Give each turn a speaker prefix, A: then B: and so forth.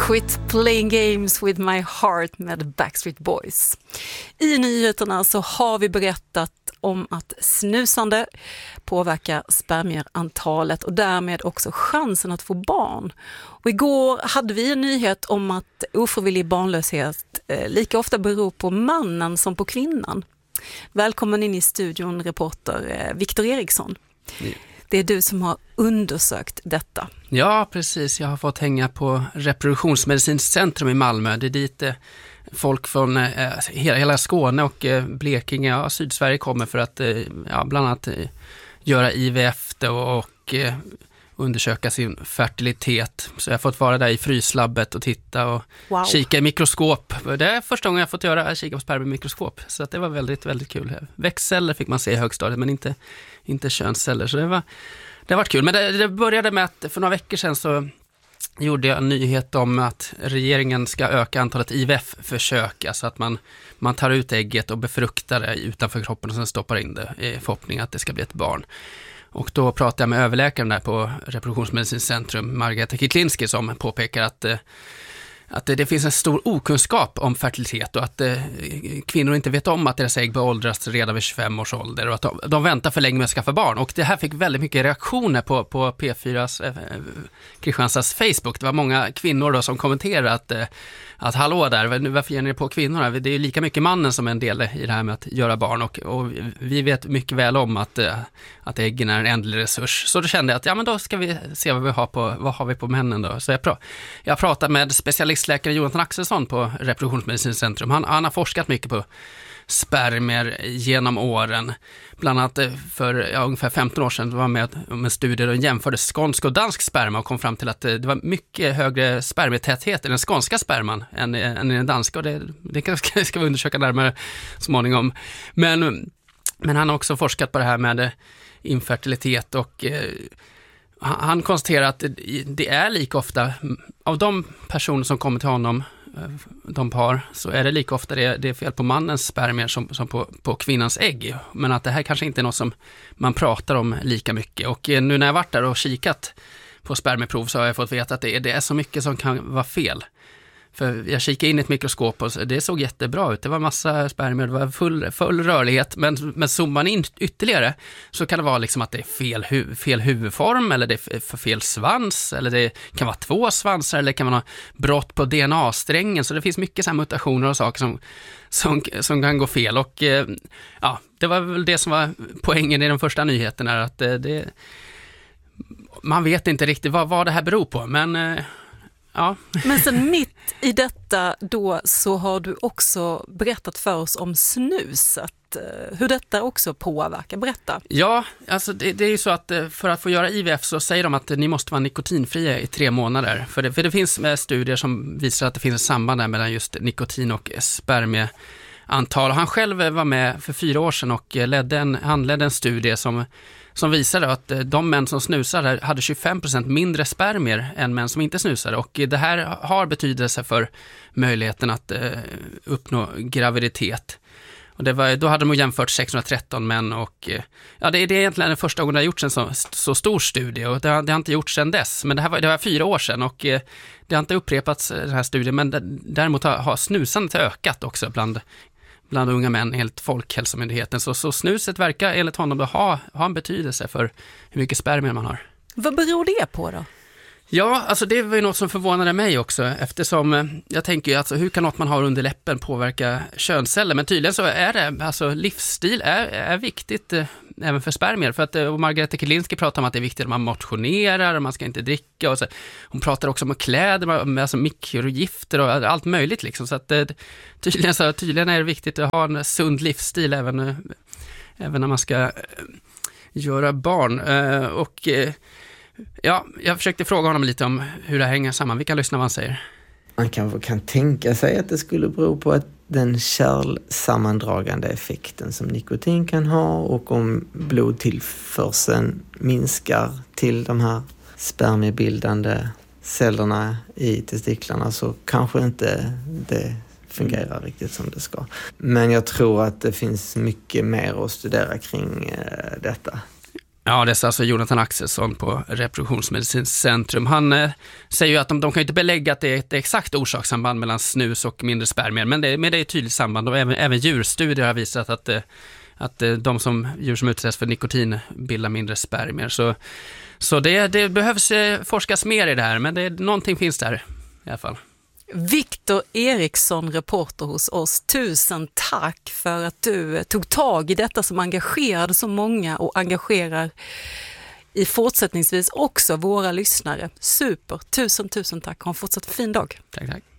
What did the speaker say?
A: Quit playing games with my heart med Backstreet Boys. I nyheterna så har vi berättat om att snusande påverkar spermierantalet och därmed också chansen att få barn. Och igår hade vi en nyhet om att ofrivillig barnlöshet lika ofta beror på mannen som på kvinnan. Välkommen in i studion, reporter Viktor Eriksson. Det är du som har undersökt detta.
B: Ja, precis. Jag har fått hänga på Reproduktionsmedicinskt centrum i Malmö. Det är dit folk från hela Skåne och Blekinge och Sydsverige kommer för att bland annat göra IVF och undersöka sin fertilitet. Så jag har fått vara där i fryslabbet och titta och kika i mikroskop. Det är första gången jag fått kika på spermier i mikroskop. Så att det var väldigt, väldigt kul. Växtceller fick man se i högstadiet, men inte könsceller. Så det har varit kul. Men det började med att för några veckor sedan så gjorde jag en nyhet om att regeringen ska öka antalet IVF-försök. Alltså att man tar ut ägget och befruktar det utanför kroppen och sen stoppar in det i förhoppning att det ska bli ett barn. Och då pratade jag med överläkaren där på Reproduktionsmedicinskt centrum, Margareta Kiklinski, som påpekar att det finns en stor okunskap om fertilitet och att kvinnor inte vet om att deras ägg bör åldras redan vid 25 års ålder och att de väntar för länge med att skaffa barn. Och det här fick väldigt mycket reaktioner på P4s Kristianstads Facebook. Det var många kvinnor då som kommenterade att hallå där, varför ger ni på kvinnorna? Det är ju lika mycket mannen som en del i det här med att göra barn och vi vet mycket väl om att äggen är en ändlig resurs. Så då kände jag att men då ska vi se vad har vi på männen då. Så jag pratade med specialistläkare Jonathan Axelsson på Reproduktionsmedicinskt centrum. Han har forskat mycket på spermier genom åren. Bland annat för ungefär 15 år sedan var jag med om en studie och jämförde skånsk och dansk sperma och kom fram till att det var mycket högre spermietäthet i den skånska sperman än i den danska. Och det ska vi undersöka närmare småningom. Men han har också forskat på det här med infertilitet och han konstaterar att det är lika ofta av de personer som kommer till honom, de par, så är det lika ofta det är fel på mannens spermier som på kvinnans ägg. Men att det här kanske inte är något som man pratar om lika mycket. Och nu när jag varit där och kikat på spermieprov så har jag fått veta att det är så mycket som kan vara fel. För jag kikade in i ett mikroskop och det såg jättebra ut. Det var massa spermier, det var full rörlighet. Men zoomar man in ytterligare så kan det vara liksom att det är fel huvudform eller det är för fel svans. Eller det kan vara 2 svansar eller det kan vara brott på DNA-strängen. Så det finns mycket så här mutationer och saker som kan gå fel. Och det var väl det som var poängen i den första nyheten. Är att man vet inte riktigt vad det här beror på, men... Ja.
A: Men sen mitt i detta då så har du också berättat för oss om snuset. Hur detta också påverkar. Berätta.
B: Ja, alltså det är ju så att för att få göra IVF så säger de att ni måste vara nikotinfria i 3 månader. För det finns studier som visar att det finns ett samband där mellan just nikotin och spermieantal. Han själv var med för 4 år sedan och han ledde en studie som visade att de män som snusade hade 25% mindre spermier än män som inte snusade. Och det här har betydelse för möjligheten att uppnå graviditet. Och då hade de jämfört 613 män och det är egentligen den första gången det har gjorts en så stor studie och det har inte gjorts sedan dess. Men det var 4 år sedan och det har inte upprepats den här studien, men däremot har snusandet ökat också bland unga män enligt Folkhälsomyndigheten. Så snuset verkar enligt honom ha en betydelse för hur mycket spermier man har.
A: Vad beror det på då?
B: Ja, alltså det var ju något som förvånade mig också, eftersom jag tänker ju alltså hur kan något man har under läppen påverka könsceller, men tydligen så är det, alltså livsstil är viktigt även för spermier, för att och Margareta Kiklinski pratar om att det är viktigt att man motionerar och man ska inte dricka och så. Hon pratar också om kläder, alltså mikrogifter och allt möjligt liksom, så att tydligen är det viktigt att ha en sund livsstil även när man ska göra barn och ja, jag försökte fråga honom lite om hur det hänger samman. Vi kan lyssna vad han säger.
C: Man kanske kan tänka sig att det skulle bero på att den kärlsammandragande effekten som nikotin kan ha och om blodtillförseln minskar till de här spermiebildande cellerna i testiklarna så kanske inte det fungerar riktigt som det ska. Men jag tror att det finns mycket mer att studera kring detta.
B: Ja, det är alltså Jonathan Axelsson på Reproduktionsmedicinskt centrum. Han säger ju att de kan ju inte belägga att det är ett exakt orsakssamband mellan snus och mindre spermier, men det är ett tydligt samband, och även djurstudier har visat att djur som utsätts för nikotin bildar mindre spermier. Så det behövs forskas mer i det här, men någonting finns där i alla fall.
A: Viktor Eriksson, reporter hos oss, tusen tack för att du tog tag i detta som engagerade så många och engagerar i fortsättningsvis också våra lyssnare. Super, tusen tack. Ha en fortsatt fin dag.
B: Tack.